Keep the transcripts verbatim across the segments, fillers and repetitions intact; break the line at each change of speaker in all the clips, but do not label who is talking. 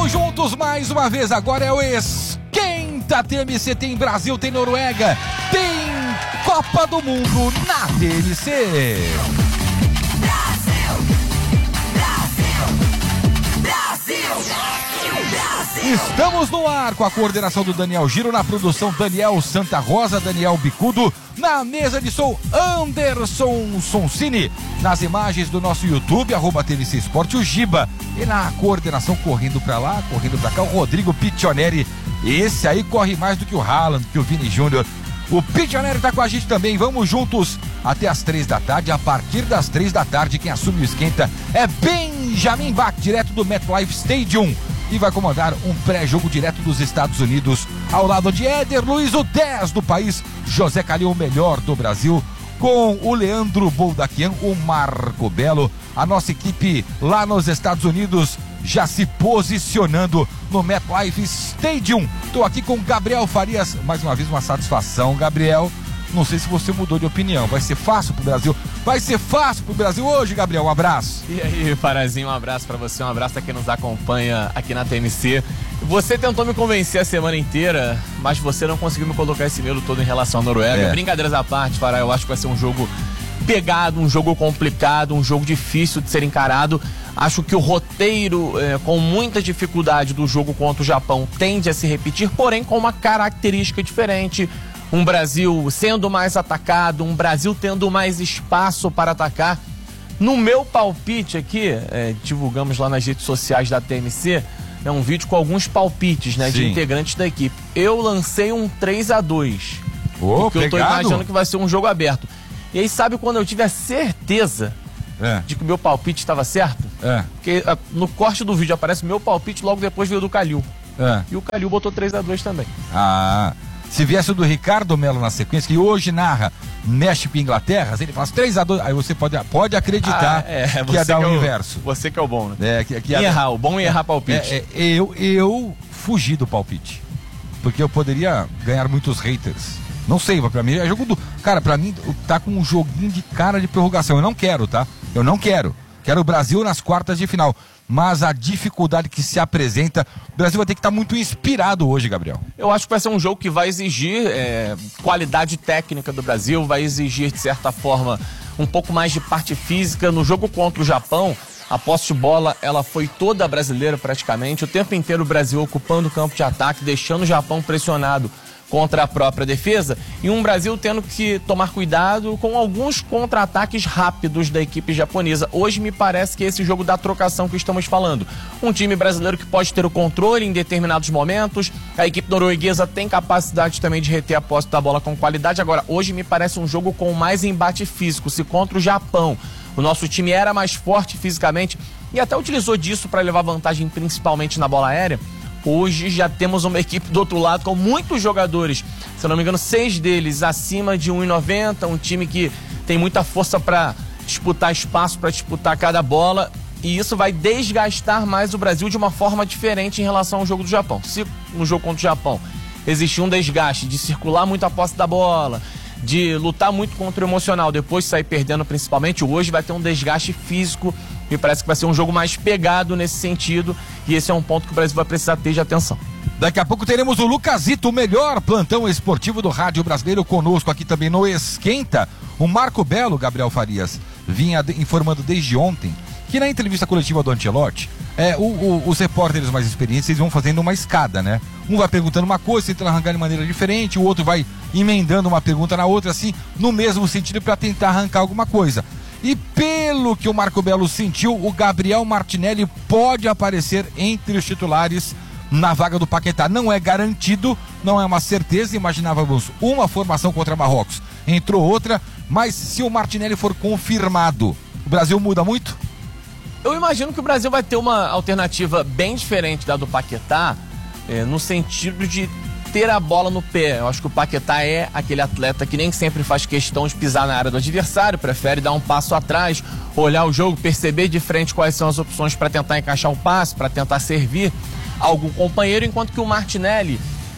Vamos juntos mais uma vez. Agora é o Esquenta T M C. Tem Brasil, tem Noruega, tem Copa do Mundo na T M C. Estamos no ar com a coordenação do Daniel Giro, na produção Daniel Santa Rosa, Daniel Bicudo, na mesa de som Anderson Sonsini, nas imagens do nosso YouTube, arroba T M C Esporte, o Giba, e na coordenação correndo pra lá, correndo pra cá, o Rodrigo Piccioneri. Esse aí corre mais do que o Haaland, que o Vini Júnior. O Piccioneri tá com a gente também. Vamos juntos até as três da tarde. A partir das três da tarde, quem assume o esquenta é Benjamin Bach, direto do MetLife Stadium, e vai comandar um pré-jogo direto dos Estados Unidos, ao lado de Éder Luiz, o dez do país, José Calil, o melhor do Brasil, com o Leandro Boldaquian, o Marco Belo. A nossa equipe lá nos Estados Unidos já se posicionando no MetLife Stadium. Estou aqui com Gabriel Farias, mais uma vez uma satisfação, Gabriel. Não sei se você mudou de opinião. Vai ser fácil pro Brasil? Vai ser fácil pro Brasil hoje, Gabriel? Um abraço.
E aí, Parazinho, um abraço pra você, um abraço pra quem nos acompanha aqui na T M C. Você tentou me convencer a semana inteira, mas você não conseguiu me colocar esse medo todo em relação à Noruega. É. Brincadeiras à parte, Pará, eu acho que vai ser um jogo pegado, um jogo complicado, um jogo difícil de ser encarado. Acho que o roteiro, é, com muita dificuldade do jogo contra o Japão, tende a se repetir, porém com uma característica diferente. Um Brasil sendo mais atacado, um Brasil tendo mais espaço para atacar. No meu palpite aqui, é, divulgamos lá nas redes sociais da T M C, é um vídeo com alguns palpites, né, de integrantes da equipe. Eu lancei um três a dois,
oh,
porque
pegado.
eu tô imaginando que vai ser um jogo aberto. E aí, sabe quando eu tive a certeza
é.
de que o meu palpite estava certo?
É.
Porque a, no corte do vídeo aparece o meu palpite, logo depois veio o do Calil.
É.
E o Calil botou três a dois também.
Ah... Se viesse o do Ricardo Melo na sequência, que hoje narra México e Inglaterra, ele faz três a dois, aí você pode, pode acreditar ah, é, que ia dar o
é
inverso.
Você que é o bom, né?
É, que, que
ia errar, o bom é errar palpite.
É, é, eu, eu fugi do palpite, porque eu poderia ganhar muitos haters. Não sei, pra mim é jogo do... Cara, pra mim tá com um joguinho de cara de prorrogação. Eu não quero, tá? Eu não quero. Quero o Brasil nas quartas de final. Mas a dificuldade que se apresenta, o Brasil vai ter que estar muito inspirado hoje, Gabriel.
Eu acho que vai ser um jogo que vai exigir é, qualidade técnica do Brasil, vai exigir, de certa forma, um pouco mais de parte física. No jogo contra o Japão, a posse de bola ela foi toda brasileira praticamente, o tempo inteiro o Brasil ocupando o campo de ataque, deixando o Japão pressionado contra a própria defesa, e um Brasil tendo que tomar cuidado com alguns contra-ataques rápidos da equipe japonesa. Hoje me parece que é esse jogo da trocação que estamos falando. Um time brasileiro que pode ter o controle em determinados momentos, a equipe norueguesa tem capacidade também de reter a posse da bola com qualidade. Agora, hoje me parece um jogo com mais embate físico. Se contra o Japão o nosso time era mais forte fisicamente e até utilizou disso para levar vantagem principalmente na bola aérea, hoje já temos uma equipe do outro lado com muitos jogadores, se eu não me engano, seis deles acima de um e noventa, um time que tem muita força para disputar espaço, para disputar cada bola, e isso vai desgastar mais o Brasil de uma forma diferente em relação ao jogo do Japão. Se no jogo contra o Japão existia um desgaste de circular muito a posse da bola, de lutar muito contra o emocional, depois sair perdendo principalmente, hoje vai ter um desgaste físico. Me parece que vai ser um jogo mais pegado nesse sentido, e esse é um ponto que o Brasil vai precisar ter de atenção.
Daqui a pouco teremos o Lucasito, o melhor plantão esportivo do rádio brasileiro, conosco aqui também no Esquenta. O Marco Belo, Gabriel Farias, vinha de, informando desde ontem que na entrevista coletiva do Ancelotti, é, o, o, os repórteres mais experientes, eles vão fazendo uma escada, né? Um vai perguntando uma coisa, tentando arrancar de maneira diferente, o outro vai emendando uma pergunta na outra, assim, no mesmo sentido, para tentar arrancar alguma coisa. E pelo que o Marco Belo sentiu, o Gabriel Martinelli pode aparecer entre os titulares na vaga do Paquetá. Não é garantido, não é uma certeza. Imaginávamos uma formação contra Marrocos, entrou outra, mas se o Martinelli for confirmado, o Brasil muda muito?
Eu imagino que o Brasil vai ter uma alternativa bem diferente da do Paquetá, é, no sentido de ter a bola no pé. Eu acho que o Paquetá é aquele atleta que nem sempre faz questão de pisar na área do adversário, prefere dar um passo atrás, olhar o jogo, perceber de frente quais são as opções para tentar encaixar o passe, para tentar servir algum companheiro, enquanto que o Martinelli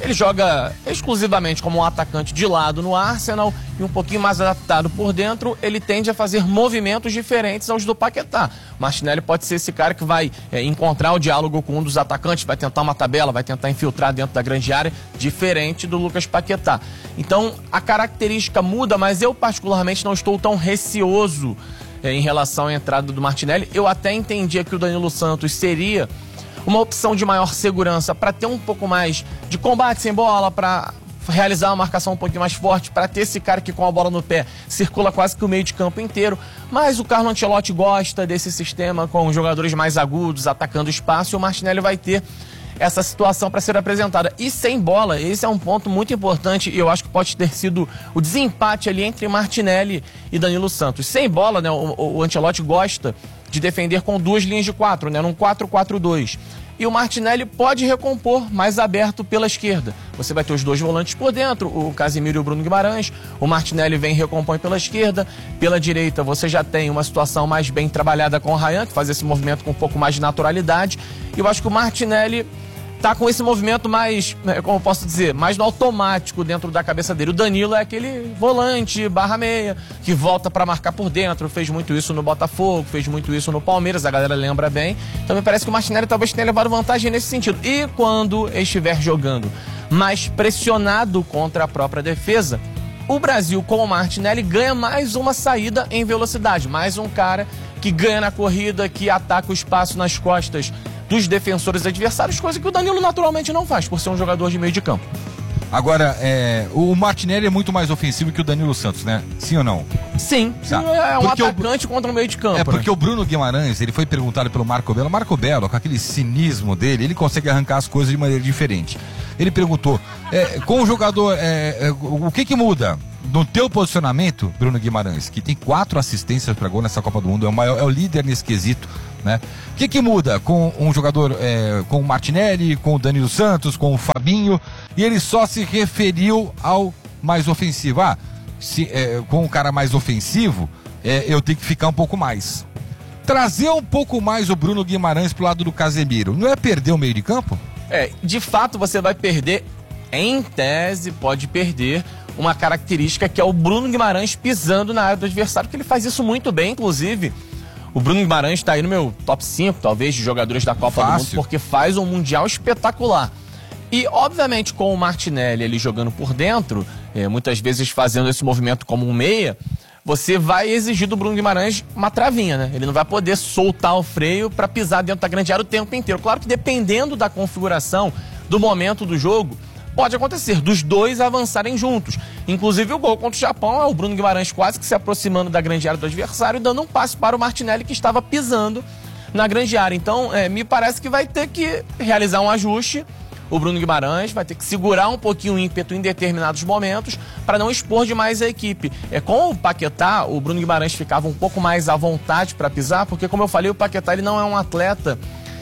Ele joga exclusivamente como um atacante de lado no Arsenal e um pouquinho mais adaptado por dentro, ele tende a fazer movimentos diferentes aos do Paquetá. O Martinelli pode ser esse cara que vai é, encontrar o diálogo com um dos atacantes, vai tentar uma tabela, vai tentar infiltrar dentro da grande área, diferente do Lucas Paquetá. Então, a característica muda, mas eu particularmente não estou tão receoso é, em relação à entrada do Martinelli. Eu até entendia que o Danilo Santos seria uma opção de maior segurança para ter um pouco mais de combate sem bola, para realizar uma marcação um pouquinho mais forte, para ter esse cara que com a bola no pé circula quase que o meio de campo inteiro. Mas o Carlo Ancelotti gosta desse sistema com jogadores mais agudos, atacando espaço, e o Martinelli vai ter essa situação para ser apresentada. E sem bola, esse é um ponto muito importante, e eu acho que pode ter sido o desempate ali entre Martinelli e Danilo Santos. Sem bola, né, o, o Ancelotti gosta de defender com duas linhas de quatro, né, num quatro quatro dois. E o Martinelli pode recompor mais aberto pela esquerda. Você vai ter os dois volantes por dentro, o Casemiro e o Bruno Guimarães. O Martinelli vem e recompõe pela esquerda. Pela direita você já tem uma situação mais bem trabalhada com o Ryan, que faz esse movimento com um pouco mais de naturalidade. E eu acho que o Martinelli tá com esse movimento mais, como eu posso dizer, mais no automático dentro da cabeça dele. O Danilo é aquele volante barra meia que volta para marcar por dentro, fez muito isso no Botafogo, fez muito isso no Palmeiras, a galera lembra bem. Então me parece que o Martinelli talvez tenha levado vantagem nesse sentido. E quando estiver jogando mais pressionado contra a própria defesa, o Brasil com o Martinelli ganha mais uma saída em velocidade, mais um cara que ganha na corrida, que ataca o espaço nas costas dos defensores adversários, coisa que o Danilo naturalmente não faz, por ser um jogador de meio de campo.
Agora, é, o Martinelli é muito mais ofensivo que o Danilo Santos, né? Sim ou não?
Sim, sim, é um porque atacante o, contra o meio de campo.
É, porque
né?
o Bruno Guimarães, ele foi perguntado pelo Marco Belo. Marco Belo, com aquele cinismo dele, ele consegue arrancar as coisas de maneira diferente. Ele perguntou, é, com o jogador, é, é, o que que muda? No teu posicionamento, Bruno Guimarães, que tem quatro assistências para gol nessa Copa do Mundo, é o, maior, é o líder nesse quesito, né? O que que muda com um jogador, é, com o Martinelli, com o Danilo Santos, com o Fabinho, e ele só se referiu ao mais ofensivo. Ah, se, é, com o cara mais ofensivo, é, eu tenho que ficar um pouco mais. Trazer um pouco mais o Bruno Guimarães pro lado do Casemiro, não é perder o meio de campo?
É, de fato você vai perder, em tese, pode perder uma característica que é o Bruno Guimarães pisando na área do adversário, que ele faz isso muito bem, inclusive. O Bruno Guimarães está aí no meu top cinco, talvez, de jogadores da Copa
Fácil.
do Mundo, porque faz um Mundial espetacular. E, obviamente, com o Martinelli ali jogando por dentro, é, muitas vezes fazendo esse movimento como um meia, você vai exigir do Bruno Guimarães uma travinha, né? Ele não vai poder soltar o freio para pisar dentro da grande área o tempo inteiro. Claro que dependendo da configuração, do momento do jogo, pode acontecer dos dois avançarem juntos. Inclusive o gol contra o Japão é o Bruno Guimarães quase que se aproximando da grande área do adversário, dando um passe para o Martinelli que estava pisando na grande área. Então, é, me parece que vai ter que realizar um ajuste. O Bruno Guimarães vai ter que segurar um pouquinho o ímpeto em determinados momentos para não expor demais a equipe. É, com o Paquetá, o Bruno Guimarães ficava um pouco mais à vontade para pisar, porque, como eu falei, o Paquetá ele não é um atleta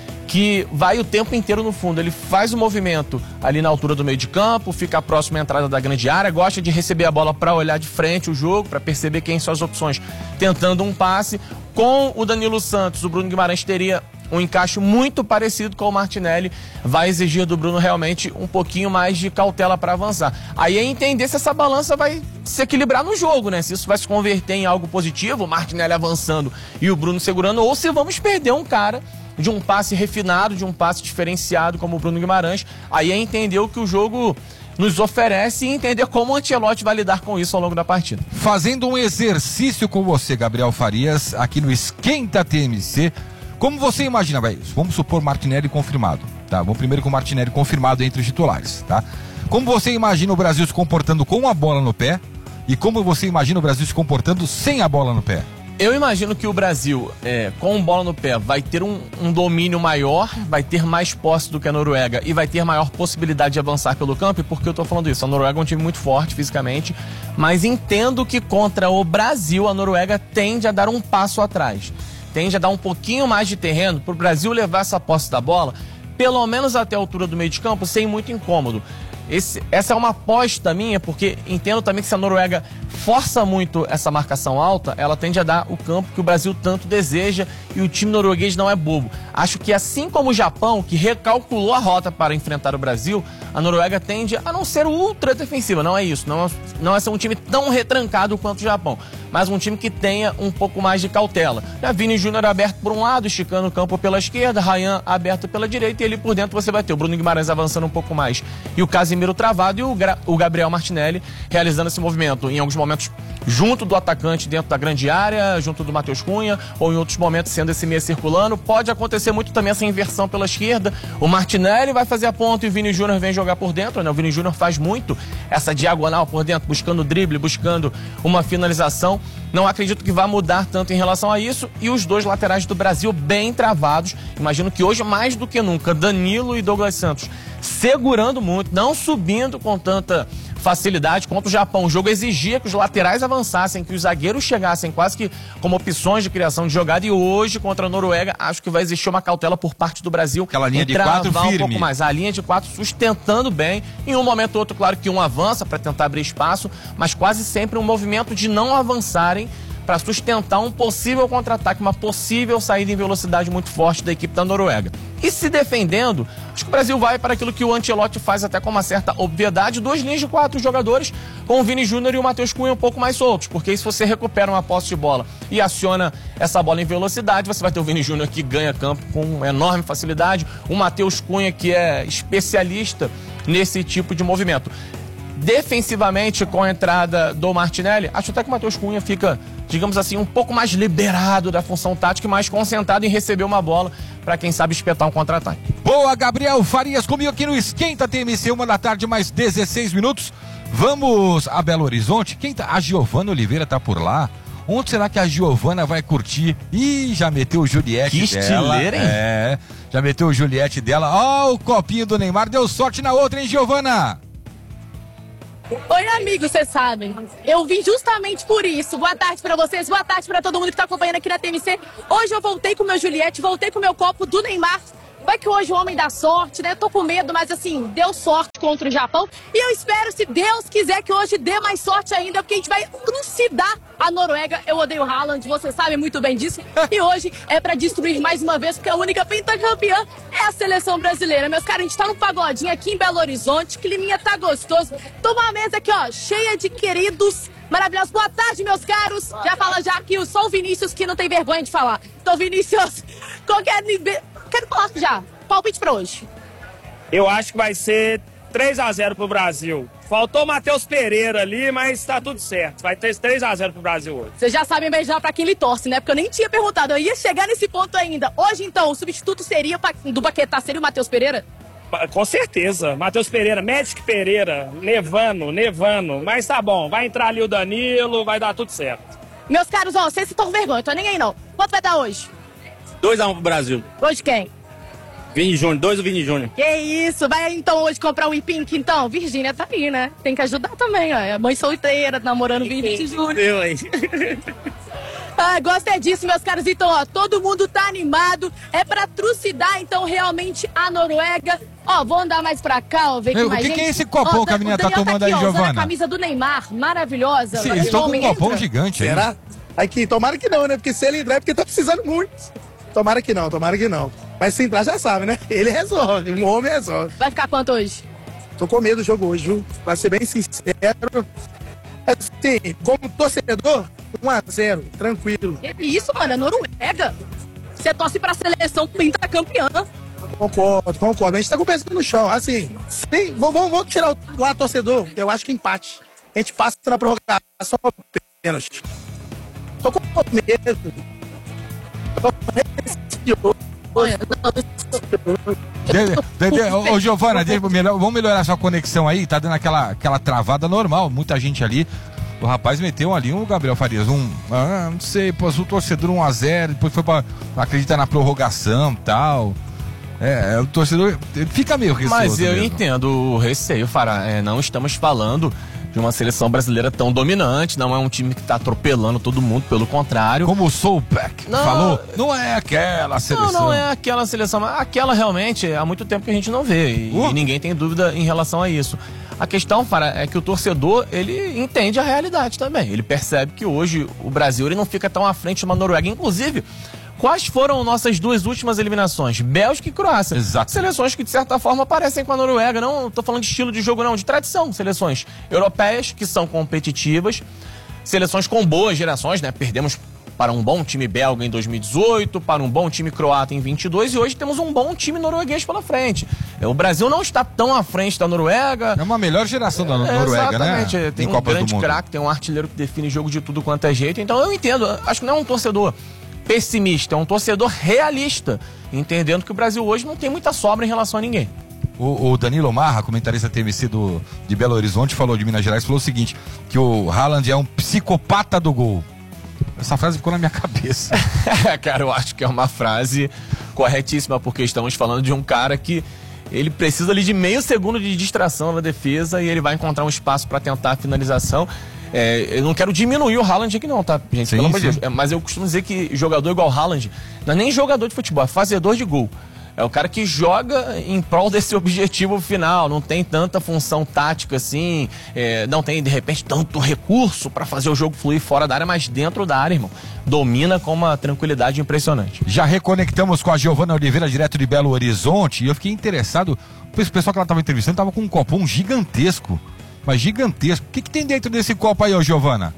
que vai o tempo inteiro no fundo. Ele faz o movimento ali na altura do meio de campo, fica próximo à entrada da grande área, gosta de receber a bola para olhar de frente o jogo, para perceber quem são as opções, tentando um passe. Com o Danilo Santos, o Bruno Guimarães teria um encaixe muito parecido com o Martinelli, vai exigir do Bruno realmente um pouquinho mais de cautela para avançar. Aí é entender se essa balança vai se equilibrar no jogo, né? Se isso vai se converter em algo positivo, o Martinelli avançando e o Bruno segurando, ou se vamos perder um cara de um passe refinado, de um passe diferenciado como o Bruno Guimarães. Aí é entender o que o jogo nos oferece e entender como o Ancelotti vai lidar com isso ao longo da partida.
Fazendo um exercício com você, Gabriel Farias, aqui no Esquenta T M C, como você imagina, véio, vamos supor Martinelli confirmado, tá? Vamos primeiro com o Martinelli confirmado entre os titulares, tá? Como você imagina o Brasil se comportando com a bola no pé e como você imagina o Brasil se comportando sem a bola no pé?
Eu imagino que o Brasil, é, com bola no pé, vai ter um, um domínio maior, vai ter mais posse do que a Noruega e vai ter maior possibilidade de avançar pelo campo. E por que eu tô falando isso? A Noruega é um time muito forte fisicamente, mas entendo que contra o Brasil a Noruega tende a dar um passo atrás. Tende a dar um pouquinho mais de terreno para o Brasil levar essa posse da bola, pelo menos até a altura do meio de campo, sem muito incômodo. Esse, essa é uma aposta minha, porque entendo também que se a Noruega força muito essa marcação alta, ela tende a dar o campo que o Brasil tanto deseja e o time norueguês não é bobo. Acho que assim como o Japão, que recalculou a rota para enfrentar o Brasil, a Noruega tende a não ser ultra defensiva, não é isso, não é, não é ser um time tão retrancado quanto o Japão, mas um time que tenha um pouco mais de cautela. Já Vini Júnior aberto por um lado, esticando o campo pela esquerda, Ryan aberto pela direita, e ali por dentro você vai ter o Bruno Guimarães avançando um pouco mais e o Casimiro travado, e o, Gra o Gabriel Martinelli realizando esse movimento, em alguns momentos junto do atacante dentro da grande área, junto do Matheus Cunha, ou em outros momentos sendo esse meia circulando. Pode acontecer muito também essa inversão pela esquerda, o Martinelli vai fazer a ponta e o Vini Júnior vem jogar por dentro, né? O Vini Júnior faz muito essa diagonal por dentro, buscando drible, buscando uma finalização. Não acredito que vá mudar tanto em relação a isso, e os dois laterais do Brasil bem travados. Imagino que hoje, mais do que nunca, Danilo e Douglas Santos segurando muito, não subindo com tanta facilidade quanto o Japão. O jogo exigia que os laterais avançassem, que os zagueiros chegassem quase que como opções de criação de jogada, e hoje contra a Noruega acho que vai existir uma cautela por parte do Brasil.
Aquela linha de quatro firme.
Um pouco mais. A linha de quatro sustentando bem, em um momento ou outro, claro que um avança para tentar abrir espaço, mas quase sempre um movimento de não avançarem para sustentar um possível contra-ataque, uma possível saída em velocidade muito forte da equipe da Noruega. E se defendendo, acho que o Brasil vai para aquilo que o Ancelotti faz até com uma certa obviedade, duas linhas de quatro jogadores, com o Vini Júnior e o Matheus Cunha um pouco mais soltos, porque se você recupera uma posse de bola e aciona essa bola em velocidade, você vai ter o Vini Júnior que ganha campo com enorme facilidade, o Matheus Cunha que é especialista nesse tipo de movimento. Defensivamente, com a entrada do Martinelli, acho até que o Matheus Cunha fica, digamos assim, um pouco mais liberado da função tática e mais concentrado em receber uma bola para, quem sabe, espetar um contra-ataque.
Boa, Gabriel Farias comigo aqui no Esquenta T M C, uma da tarde, mais dezesseis minutos. Vamos a Belo Horizonte. Quem tá? A Giovana Oliveira tá por lá. Onde será que a Giovana vai curtir? Ih, já meteu o Juliette
que
dela.
Estileira, hein?
É, já meteu o Juliette dela. Ó, oh, o copinho do Neymar. Deu sorte na outra, hein, Giovana?
Oi, amigos, vocês sabem, eu vim justamente por isso. Boa tarde pra vocês, boa tarde pra todo mundo que tá acompanhando aqui na T M C. Hoje eu voltei com o meu Juliette, voltei com o meu copo do Neymar. Vai que hoje o homem dá sorte, né? Tô com medo, mas assim, deu sorte contra o Japão. E eu espero, se Deus quiser, que hoje dê mais sorte ainda, porque a gente vai trucidar a Noruega. Eu odeio o Haaland, você sabe muito bem disso. E hoje é pra destruir mais uma vez, porque a única pentacampeã é a seleção brasileira. Meus caras, a gente tá no pagodinho aqui em Belo Horizonte, o climinha tá gostoso. Tô uma mesa aqui, ó, cheia de queridos maravilhosos. Boa tarde, meus caros. Já fala já aqui, só o Vinícius que não tem vergonha de falar. Então, Vinícius, qualquer... Quero falar já. Palpite pra hoje.
Eu acho que vai ser três a zero pro Brasil. Faltou o Matheus Pereira ali, mas tá tudo certo. Vai ter três a zero pro Brasil hoje.
Vocês já sabem bem já pra quem ele torce, né? Porque eu nem tinha perguntado. Eu ia chegar nesse ponto ainda. Hoje, então, o substituto seria do Paquetá, seria o Matheus Pereira?
Com certeza. Matheus Pereira, Magic Pereira, nevando, nevando. Mas tá bom, vai entrar ali o Danilo, vai dar tudo certo.
Meus caros, ó, vocês estão com vergonha, tô nem aí não. Quanto vai dar hoje?
dois a um pro Brasil.
Hoje quem?
Vini Júnior, dois do Vini Júnior.
Que isso, vai então hoje comprar um Ipink então? Virgínia tá aí, né? Tem que ajudar também, ó. É mãe solteira, namorando Vinícius Júnior.
Eu, hein?
Ah, gostei disso, meus caros. Então, ó, todo mundo tá animado. É pra trucidar, então, realmente, a Noruega. Ó, vou andar mais pra cá, ó, ver que
Meu,
mais
o que,
gente...
que é esse copão
ó,
que a menina tá tomando
tá aqui,
aí,
ó,
Giovana?
usando a camisa do Neymar, maravilhosa.
Sim, eles estão com um copão
entra.
gigante aí.
Será? Aqui, tomara que não, né? Porque se ele entrar é porque tá precisando muito. Tomara que não, tomara que não. Mas se entrar já sabe, né? Ele resolve, um homem resolve.
Vai ficar quanto hoje?
Tô com medo do jogo hoje, viu? Pra ser bem sincero. Assim, como torcedor, um a zero, tranquilo.
Que isso, mano, é Noruega. Você torce pra seleção pentacampeã.
Concordo, concordo. A gente tá com o pezinho no chão. Assim, sim, vamos, vamos tirar o lado torcedor. Eu acho que empate. A gente passa na prorrogação pênalti. Tô com medo. Tô receoso.
Ô, ô Giovana, vamos melhorar sua conexão aí, tá dando aquela, aquela travada normal, muita gente ali. O rapaz meteu ali um Gabriel Farias, um, ah, não sei, pô, o torcedor um a zero, depois foi pra acreditar na prorrogação e tal. É, o torcedor fica meio receoso.
Mas eu
mesmo.
entendo o receio, Fará. É, não estamos falando de uma seleção brasileira tão dominante, não é um time que tá atropelando todo mundo, pelo contrário.
Como o Solbeck
Não,
falou, não é aquela seleção.
Não, não é aquela seleção, mas aquela realmente há muito tempo que a gente não vê e,
Uh.
e ninguém tem dúvida em relação a isso. A questão, Fará, é que o torcedor, ele entende a realidade também. Ele percebe que hoje o Brasil ele não fica tão à frente de uma Noruega. Inclusive, Quais foram nossas duas últimas eliminações? Bélgica e Croácia.
Exato.
Seleções que, de certa forma, parecem com a Noruega. Não estou falando de estilo de jogo, não, de tradição. Seleções europeias que são competitivas. Seleções com boas gerações, né? Perdemos para um bom time belga em dois mil e dezoito, para um bom time croata em vinte e dois, e hoje temos um bom time norueguês pela frente. O Brasil não está tão à frente da Noruega.
É uma melhor geração da Noruega,
exatamente,
né?
Tem
em
um
Copas
grande
do Mundo.
craque, tem um artilheiro que define jogo de tudo quanto é jeito. Então eu entendo, acho que não é um torcedor pessimista, é um torcedor realista, entendendo que o Brasil hoje não tem muita sobra em relação a ninguém.
O, o Danilo Marra, comentarista T V C do, de Belo Horizonte, falou de Minas Gerais, falou o seguinte, que o Haaland é um psicopata do gol. Essa frase ficou na minha cabeça.
Cara, eu acho que é uma frase corretíssima, porque estamos falando de um cara que ele precisa ali de meio segundo de distração na defesa e ele vai encontrar um espaço para tentar a finalização. É, eu não quero diminuir o Haaland aqui não, tá, gente?
Sim,
Pelo amor de
sim.
Deus. É, mas eu costumo dizer que jogador igual Haaland não é nem jogador de futebol, é fazedor de gol. É o cara que joga em prol desse objetivo final, não tem tanta função tática assim, é, não tem de repente tanto recurso para fazer o jogo fluir fora da área, mas dentro da área, irmão, domina com uma tranquilidade impressionante.
Já reconectamos com a Giovana Oliveira, direto de Belo Horizonte, e eu fiquei interessado, o pessoal que ela estava entrevistando estava com um copão gigantesco, mas gigantesco. O que, que tem dentro desse copo aí, ô Giovana?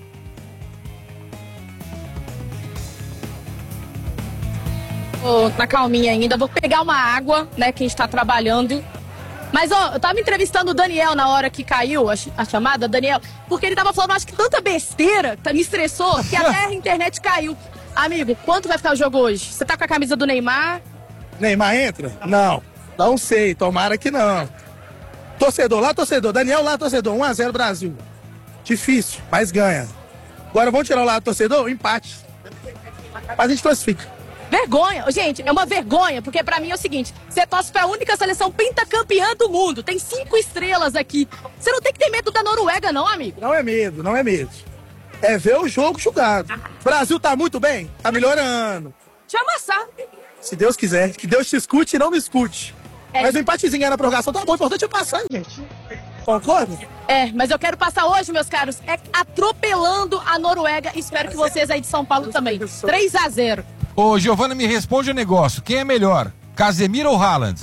Tô na calminha ainda, vou pegar uma água, né, que a gente tá trabalhando. Mas, ó, eu tava entrevistando o Daniel na hora que caiu a, ch- a chamada, Daniel, porque ele tava falando, acho que tanta besteira, tá, me estressou, que até a internet caiu. Amigo, quanto vai ficar o jogo hoje? Você tá com a camisa do Neymar?
Neymar entra? Não. Não sei, tomara que não. Torcedor lá, torcedor. Daniel lá, torcedor. um a zero Brasil. Difícil, mas ganha. Agora vamos tirar o lado do torcedor? Empate. Mas a gente classifica.
Vergonha. Gente, é uma vergonha, porque pra mim é o seguinte, você torce pra única seleção pentacampeã do mundo, tem cinco estrelas aqui. Você não tem que ter medo da Noruega não, amigo.
Não é medo, não é medo. É ver o jogo jogado. O Brasil tá muito bem? Tá melhorando.
Deixa eu amassar.
Se Deus quiser. Que Deus te escute e não me escute.
É.
Mas o empatezinho aí na prorrogação tá bom. O importante é passar, gente. Concorda?
É, mas eu quero passar hoje, meus caros, é atropelando a Noruega. Espero que vocês aí de São Paulo também. três a zero.
Ô Giovana, me responde o negócio, quem é melhor, Casemiro ou Haaland?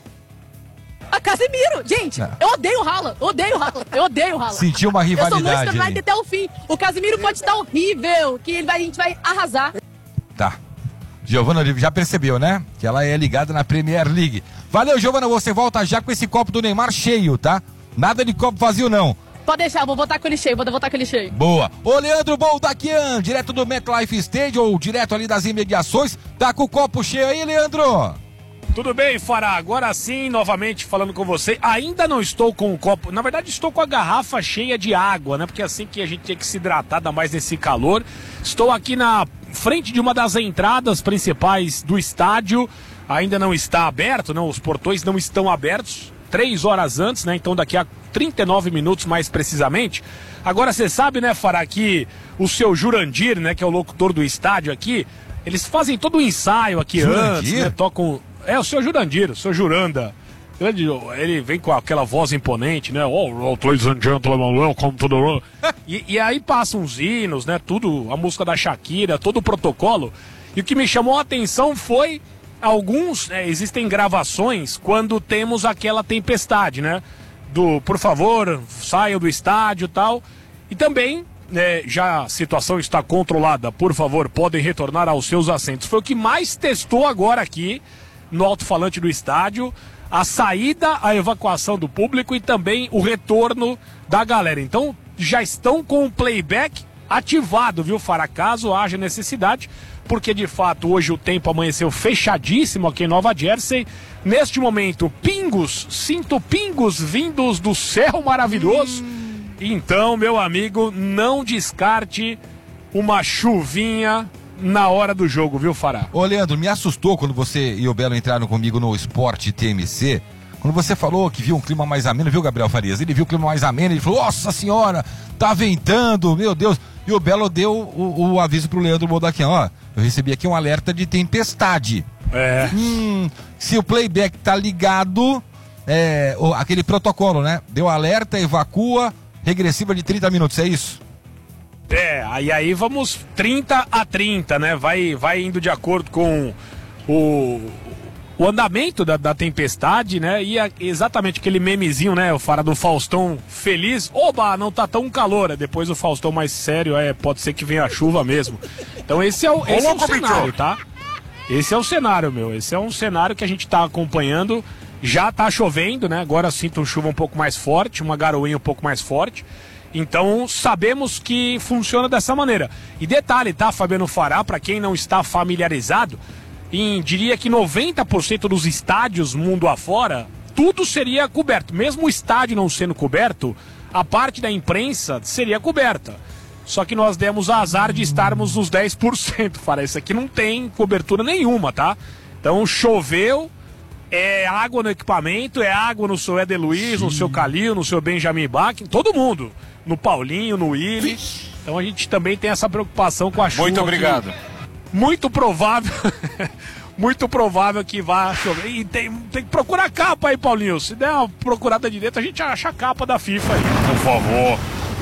A Casemiro, gente,
Não.
eu odeio o Haaland, odeio o Haaland, eu odeio o Haaland.
Sentiu uma
Eu sou
rivalidade
Manchester
aí.
United até o fim. O Casemiro pode estar horrível, que ele vai, a gente vai arrasar.
Tá. Giovana Oliveira já percebeu, né? Que ela é ligada na Premier League. Valeu, Giovana, você volta já com esse copo do Neymar cheio, tá? Nada de copo vazio, não.
Pode deixar, vou voltar com ele cheio, vou voltar com ele cheio.
Boa. Ô, Leandro Boldaquian, direto do MetLife Stadium, ou direto ali das imediações, tá com o copo cheio aí, Leandro?
Tudo bem, Fará? Agora sim, novamente falando com você. Ainda não estou com o copo, na verdade estou com a garrafa cheia de água, né? Porque é assim que a gente tem que se hidratar, ainda mais nesse calor. Estou aqui na frente de uma das entradas principais do estádio. Ainda não está aberto, não, os portões não estão abertos. Três horas antes, né? Então daqui a trinta e nove minutos mais precisamente. Agora você sabe, né, Fará, que o seu Jurandir, né, que é o locutor do estádio aqui, eles fazem todo o ensaio aqui
Jurandir?
antes, né? Tocam. É, o seu Jurandir, o seu Juranda. Ele, ele vem com aquela voz imponente, né? Oh, ladies and gentlemen, welcome to the world. E, e aí passam os hinos, né? Tudo, a música da Shakira, todo o protocolo. E o que me chamou a atenção foi alguns, né, existem gravações quando temos aquela tempestade, né? Do, por favor, saiam do estádio e tal. E também, né, já a situação está controlada, por favor, podem retornar aos seus assentos. Foi o que mais testou agora aqui no alto-falante do estádio, a saída, a evacuação do público e também o retorno da galera. Então, já estão com o playback ativado, viu, Fará? Caso haja necessidade, porque de fato hoje o tempo amanheceu fechadíssimo aqui em Nova Jersey. Neste momento, pingos, sinto pingos vindos do céu maravilhoso. Hum. Então, meu amigo, não descarte uma chuvinha na hora do jogo, viu, Fará?
Ô, Leandro, me assustou quando você e o Belo entraram comigo no Esporte T M C. Quando você falou que viu um clima mais ameno, viu, Gabriel Farias? Ele viu o clima mais ameno, ele falou, nossa senhora, tá ventando, meu Deus. E o Belo deu o, o aviso pro Leandro Boldaquian, ó, eu recebi aqui um alerta de tempestade.
É.
Hum, se o playback tá ligado, é, o, aquele protocolo, né? Deu alerta, evacua, regressiva de trinta minutos, é isso?
É, aí aí vamos trinta a trinta, né? Vai, vai indo de acordo com o, o andamento da, da tempestade, né? E a, exatamente aquele memezinho, né? O Fara do Faustão feliz. Oba, não tá tão calor. É depois o Faustão mais sério, é, pode ser que venha a chuva mesmo. Então esse é o, esse é o cenário, tá? Esse é o cenário, meu. Esse é um cenário que a gente tá acompanhando. Já tá chovendo, né? Agora sinto chuva um pouco mais forte, uma garoinha um pouco mais forte. Então, sabemos que funciona dessa maneira. E detalhe, tá, Fabiano Fará, para quem não está familiarizado, em, diria que noventa por cento dos estádios mundo afora, tudo seria coberto. Mesmo o estádio não sendo coberto, a parte da imprensa seria coberta. Só que nós demos azar de estarmos nos dez por cento, Fará. Isso aqui não tem cobertura nenhuma, tá? Então, choveu, é água no equipamento, é água no seu Éder Luiz, Sim. no seu Calil, no seu Benjamin Bach, todo mundo. No Paulinho, no Willi. Então a gente também tem essa preocupação com a chuva.
Muito obrigado.
Muito provável. Muito provável que vá chover. E tem, tem que procurar a capa aí, Paulinho. Se der uma procurada direito, a gente acha a capa da FIFA aí. Por favor.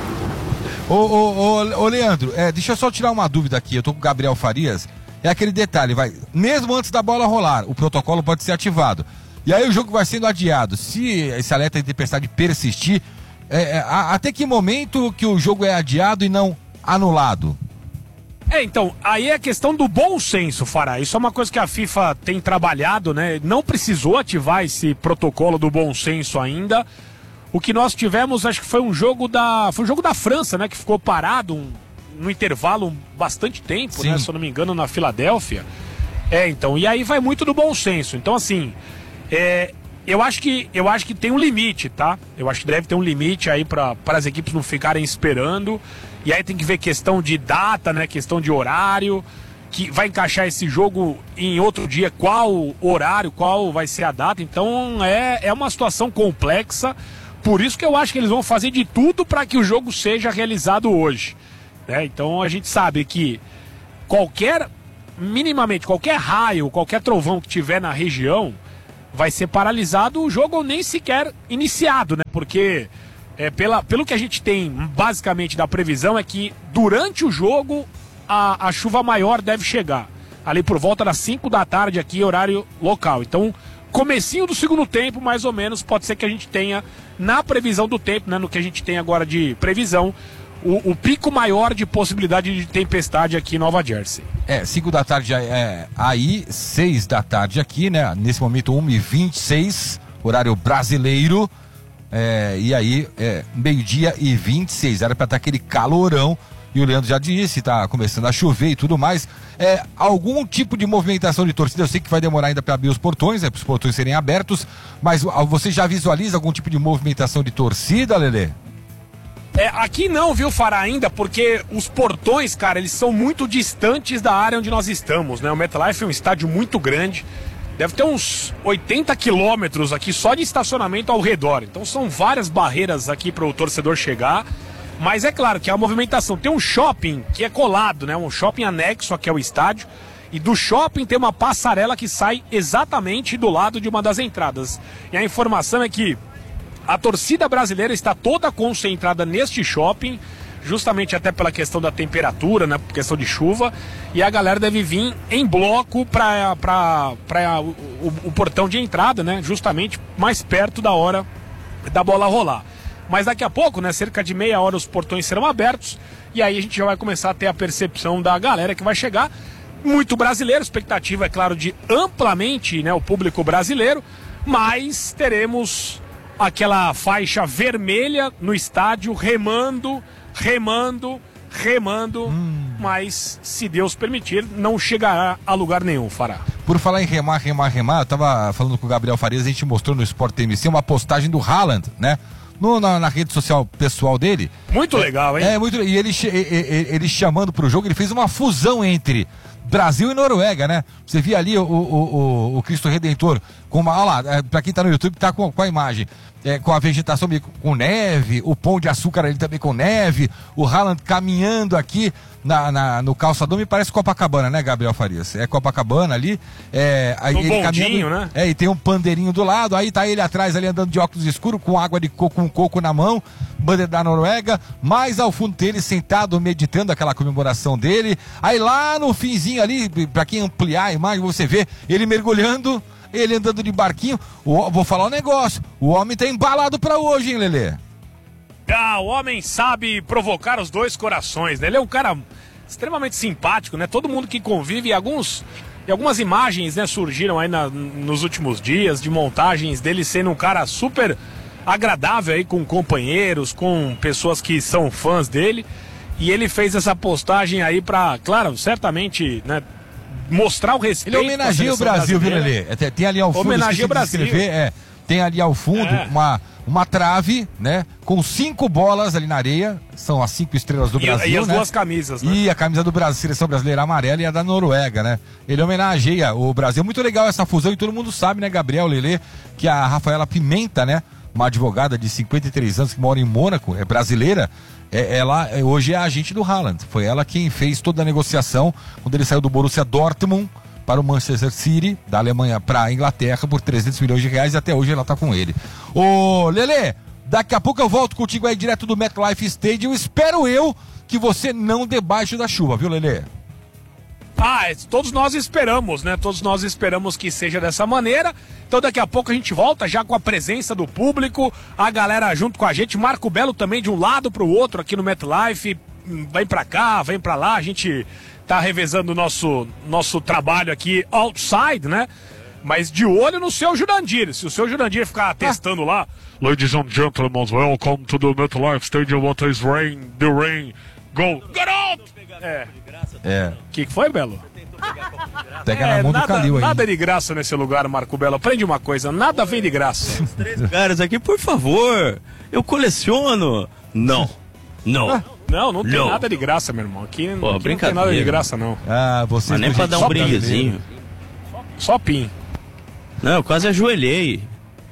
Ô, ô, ô, ô Leandro, é, deixa eu só tirar uma dúvida aqui. Eu tô com o Gabriel Farias. É aquele detalhe, vai. Mesmo antes da bola rolar, o protocolo pode ser ativado. E aí o jogo vai sendo adiado. Se esse alerta de tempestade persistir. É, é, a, até que momento que o jogo é adiado e não anulado?
É, então, aí é a questão do bom senso, Fará. Isso é uma coisa que a FIFA tem trabalhado, né? Não precisou ativar esse protocolo do bom senso ainda. O que nós tivemos, acho que foi um jogo da, foi um jogo da França, né? Que ficou parado um, no intervalo bastante tempo, Sim. né? Se eu não me engano, na Filadélfia. É, então, e aí vai muito do bom senso. Então, assim, é... Eu acho, que, eu acho que tem um limite, tá? Eu acho que deve ter um limite aí para as equipes não ficarem esperando. E aí tem que ver questão de data, né? Questão de horário. Que vai encaixar esse jogo em outro dia, qual horário, qual vai ser a data. Então é, é uma situação complexa. Por isso que eu acho que eles vão fazer de tudo para que o jogo seja realizado hoje. Né? Então a gente sabe que qualquer, minimamente, qualquer raio, qualquer trovão que tiver na região, vai ser paralisado o jogo ou nem sequer iniciado, né? Porque é, pela, pelo que a gente tem basicamente da previsão é que durante o jogo a, a chuva maior deve chegar. Ali por volta das cinco da tarde aqui, horário local. Então, comecinho do segundo tempo, mais ou menos, pode ser que a gente tenha, na previsão do tempo, né? No que a gente tem agora de previsão, O, o pico maior de possibilidade de tempestade aqui em Nova Jersey.
É, cinco da tarde é aí, seis da tarde aqui, né? Nesse momento, uma e vinte e seis, horário brasileiro. É, e aí, é, meio-dia e vinte e seis. Era pra estar aquele calorão. E o Leandro já disse, tá começando a chover e tudo mais. É, algum tipo de movimentação de torcida, eu sei que vai demorar ainda para abrir os portões, né? Para os portões serem abertos. Mas você já visualiza algum tipo de movimentação de torcida, Lelê?
É, aqui não, viu, Fará, ainda, porque os portões, cara, eles são muito distantes da área onde nós estamos, né? O MetLife é um estádio muito grande, deve ter uns oitenta quilômetros aqui só de estacionamento ao redor. Então são várias barreiras aqui para o torcedor chegar, mas é claro que a movimentação, tem um shopping que é colado, né? Um shopping anexo aqui ao estádio, e do shopping tem uma passarela que sai exatamente do lado de uma das entradas. E a informação é que a torcida brasileira está toda concentrada neste shopping, justamente até pela questão da temperatura, né, por questão de chuva, e a galera deve vir em bloco para o, o, o portão de entrada, né, justamente mais perto da hora da bola rolar. Mas daqui a pouco, né, cerca de meia hora, os portões serão abertos, e aí a gente já vai começar a ter a percepção da galera que vai chegar. Muito brasileiro, expectativa, é claro, de amplamente, né, o público brasileiro, mas teremos aquela faixa vermelha no estádio, remando, remando, remando, hum. mas, se Deus permitir, não chegará a lugar nenhum, Fará.
Por falar em remar, remar, remar, eu tava falando com o Gabriel Farias, a gente mostrou no Sport T M C uma postagem do Haaland, né? No, na, na rede social pessoal dele.
Muito legal, hein?
É, muito, e ele, ele, ele chamando pro jogo, ele fez uma fusão entre Brasil e Noruega, né? Você via ali o, o, o, o Cristo Redentor com uma, olha lá, é, pra quem tá no YouTube, tá com, com a imagem. É, com a vegetação meio com neve, o pão de açúcar ali também com neve, o Haaland caminhando aqui na, na, no calçador, me parece Copacabana, né, Gabriel Farias? É Copacabana ali, é, aí
Um
ele
bondinho,
caminhando,
né?
É, e tem um pandeirinho do lado, aí tá ele atrás ali andando de óculos escuros, com água de coco, com coco na mão, bandeira da Noruega, mais ao fundo dele, sentado, meditando aquela comemoração dele, aí lá no finzinho ali, pra quem ampliar a imagem, você vê ele mergulhando, ele andando de barquinho. O, vou falar um negócio, o homem tá embalado pra hoje, hein, Lelê?
Ah, o homem sabe provocar os dois corações, né? Ele é um cara extremamente simpático, né? Todo mundo que convive, e alguns, e algumas imagens, né, surgiram aí na, nos últimos dias de montagens dele sendo um cara super agradável aí com companheiros, com pessoas que são fãs dele. E ele fez essa postagem aí pra, claro, certamente, né, mostrar o respeito.
Ele homenageia o Brasil, viu, Lelê? É, tem ali ao fundo,
homenageia o Brasil.
Escrever, é, tem ali ao fundo
É.
uma, uma trave, né? Com cinco bolas ali na areia. São as cinco estrelas do
E,
Brasil,
e as
né?
duas camisas, né?
E a camisa do Brasil, seleção brasileira amarela, e a da Noruega, né? Ele homenageia o Brasil. Muito legal essa fusão, e todo mundo sabe, né, Gabriel, Lelê, que a Rafaela Pimenta, né? Uma advogada de cinquenta e três anos que mora em Mônaco, é brasileira. É, ela é, hoje é a agente do Haaland. Foi ela quem fez toda a negociação quando ele saiu do Borussia Dortmund para o Manchester City, da Alemanha para a Inglaterra, por trezentos milhões de reais, e até hoje ela tá com ele. Ô, Lelê, daqui a pouco eu volto contigo aí direto do MetLife Stadium. Espero eu que você não debaixo da chuva, viu, Lelê?
Ah, é, todos nós esperamos, né? Todos nós esperamos que seja dessa maneira. Então daqui a pouco a gente volta já com a presença do público, a galera junto com a gente, Marco Belo também de um lado pro outro aqui no MetLife, vem pra cá, vem pra lá, a gente tá revezando o nosso, nosso trabalho aqui outside, né? Mas de olho no seu Jurandir. Se o seu Jurandir ficar testando lá, Ladies and gentlemen, welcome to the MetLife Stadium, what is rain, the rain, go, get out! É.
É.
O que, que foi, Belo?
Pega
É,
na mão
nada,
do Calil aí.
nada de graça nesse lugar, Marco Belo. Aprende uma coisa, nada vem de graça.
Três caras aqui, por favor. Eu coleciono. Não. Não.
Não, não tem
Não.
nada de graça, meu irmão. Aqui,
Pô,
aqui não tem nada de
brincadeira.
graça, não.
Ah, você
Mas nem pra dar um brinquezinho.
Só pin.
Não, eu quase ajoelhei.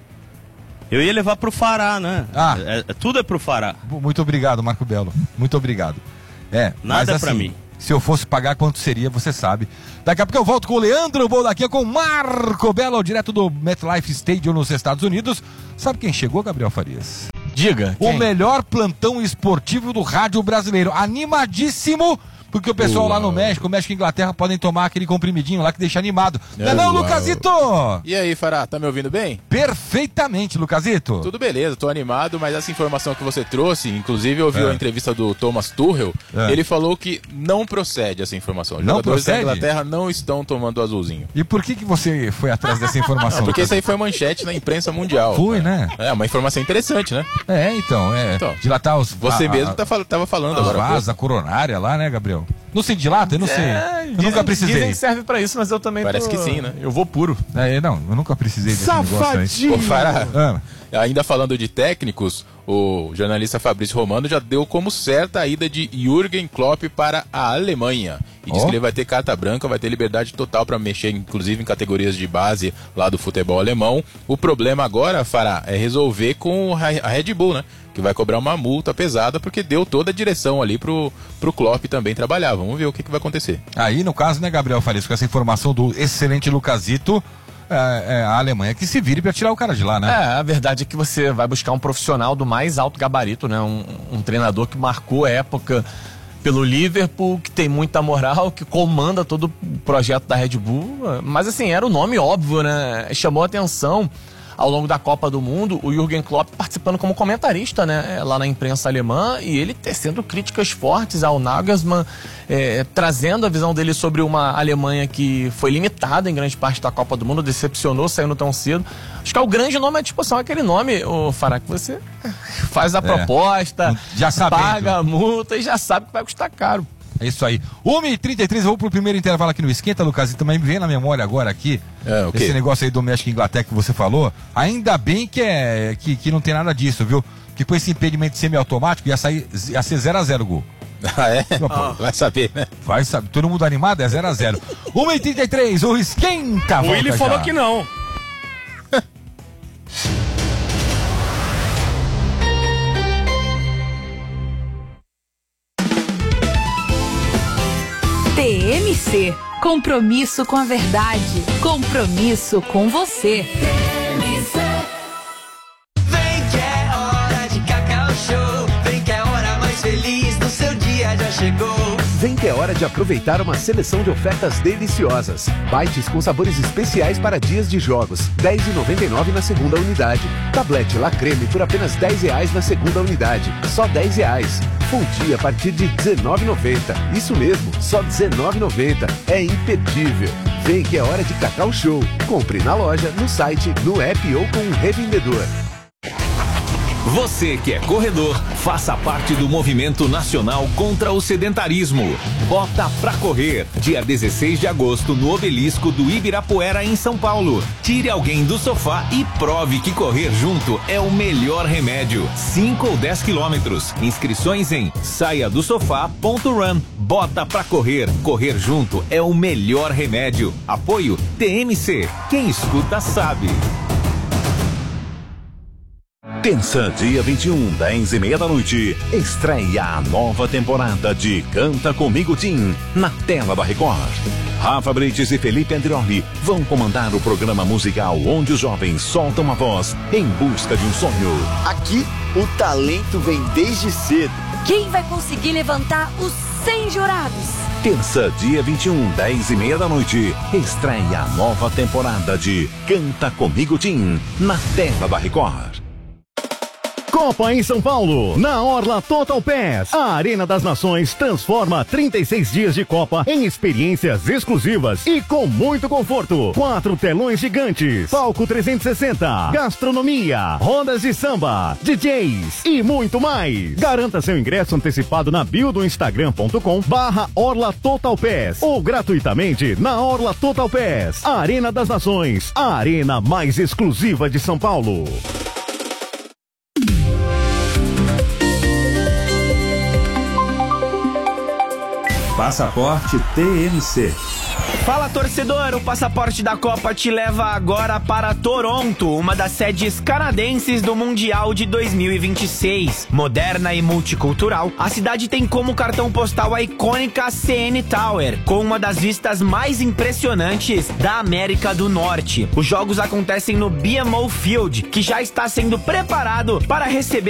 Eu ia levar pro Fará, né?
Ah.
É, é- tudo é pro Fará.
Muito obrigado, Marco Belo. Muito obrigado. É,
Nada
mas,
pra
assim,
mim.
Se eu fosse pagar, quanto seria, você sabe. Daqui a pouco eu volto com o Leandro Boldaquia, com o Marco Belo, direto do MetLife Stadium nos Estados Unidos. Sabe quem chegou, Gabriel Farias?
Diga.
O
quem?
melhor plantão esportivo do rádio brasileiro. Animadíssimo, porque o pessoal lá no México, México e Inglaterra, podem tomar aquele comprimidinho lá que deixa animado. Não é não,
Uau.
Lucasito?
E aí, Fará, tá me ouvindo bem?
Perfeitamente, Lucasito.
Tudo beleza, tô animado, mas essa informação que você trouxe, inclusive eu ouvi
É.
a entrevista do Thomas Tuchel,
É.
ele falou que não procede essa informação. Os
Não
jogadores
procede?
da Inglaterra não estão tomando o azulzinho.
E por que, que você foi atrás dessa informação?
Porque isso
Lucasito?
aí foi manchete na imprensa mundial.
Foi, né?
É, uma informação interessante, né?
É, então, é.
Então,
dilatar os.
Você
a-
mesmo
a-
tá, fal- tava falando
As
agora. há pouco.
vasas, a coronária lá, né, Gabriel? Não se dilata? Eu não sei.
É,
eu
dizem-
nunca precisei.
Dizem que serve pra isso, mas eu também
Parece
tô-
que sim, né?
Eu vou puro.
É, não, eu nunca precisei desse negócio aí.
Ô, Fará,
Ah,
ainda falando de técnicos, o jornalista Fabrício Romano já deu como certa a ida de Jürgen Klopp para a Alemanha. E diz
Ó.
que ele vai ter carta branca, vai ter liberdade total para mexer, inclusive em categorias de base lá do futebol alemão. O problema agora, Fará, é resolver com a Red Bull, né? Que vai cobrar uma multa pesada porque deu toda a direção ali pro, pro Klopp também trabalhar. Vamos ver o que, que vai acontecer.
aí, no caso, né, Gabriel Farias, com essa informação do excelente Lucasito, é, é a Alemanha que se vire pra tirar o cara de lá, né?
É, a verdade é que você vai buscar um profissional do mais alto gabarito, né? Um, um treinador que marcou época pelo Liverpool, que tem muita moral, que comanda todo o projeto da Red Bull. Mas assim, era o nome óbvio, né? Chamou a atenção ao longo da Copa do Mundo, o Jürgen Klopp participando como comentarista, né, lá na imprensa alemã, e ele tecendo críticas fortes ao Nagelsmann, é, trazendo a visão dele sobre uma Alemanha que foi limitada em grande parte da Copa do Mundo, decepcionou saindo tão cedo. Acho que é o grande nome à disposição, aquele nome, o Fará, que você faz a proposta,
já sabendo.
paga a multa e já sabe que vai custar caro.
É isso aí. uma e trinta e três, eu vou pro primeiro intervalo aqui no Esquenta, Lucas, e também me vem na memória agora aqui,
É, o quê?
esse negócio aí do México e Inglaterra que você falou. Ainda bem que, é, que, que não tem nada disso, viu? Que com esse impedimento semiautomático ia, sair, ia ser zero a zero o gol.
Ah, é?
Ah.
Vai saber, né?
Vai, sabe? Todo mundo animado? É zero a zero. uma e trinta e três, o Esquenta
O
volta
Willi
já.
falou que não.
C. Compromisso com a verdade. Compromisso com você.
Vem que é hora de Cacau Show. Vem que é a hora mais feliz do seu dia já chegou.
Vem que é hora de aproveitar uma seleção de ofertas deliciosas. Bites com sabores especiais para dias de jogos. dez reais e noventa e nove centavos na segunda unidade. Tablete La Creme por apenas dez reais na segunda unidade. Só dez reais. Fundi a partir de dezenove reais e noventa centavos. Isso mesmo, só dezenove reais e noventa centavos. É imperdível. Vem que é hora de Cacau Show. Compre na loja, no site, no app ou com um revendedor.
Você que é corredor, faça parte do movimento nacional contra o sedentarismo. Bota pra correr, dia dezesseis de agosto no Obelisco do Ibirapuera em São Paulo. Tire alguém do sofá e prove que correr junto é o melhor remédio. cinco ou dez quilômetros. Inscrições em saia do sofá ponto run. Bota pra correr, correr junto é o melhor remédio. Apoio T M C. Quem escuta sabe.
Terça, dia vinte e um, dez e meia da noite, estreia a nova temporada de Canta Comigo Tim, na tela da Record. Rafa Brites e Felipe Andrioli vão comandar o programa musical onde os jovens soltam a voz em busca de um sonho.
Aqui, o talento vem desde cedo.
Quem vai conseguir levantar os cem jurados?
Terça, dia vinte e um, dez e meia da noite, estreia a nova temporada de Canta Comigo Tim, na tela da Record.
Copa em São Paulo, na Orla Total Pass. A Arena das Nações transforma trinta e seis dias de Copa em experiências exclusivas e com muito conforto. Quatro telões gigantes, palco trezentos e sessenta, gastronomia, rodas de samba, D Js e muito mais. Garanta seu ingresso antecipado na bio do instagram ponto com barra Orla Total Pass ou gratuitamente na Orla Total Pass. A Arena das Nações, a arena mais exclusiva de São Paulo.
Passaporte T M C.
Fala, torcedor! O Passaporte da Copa te leva agora para Toronto, uma das sedes canadenses do Mundial de dois mil e vinte e seis. Moderna e multicultural, a cidade tem como cartão postal a icônica C N Tower, com uma das vistas mais impressionantes da América do Norte. Os jogos acontecem no B M O Field, que já está sendo preparado para receber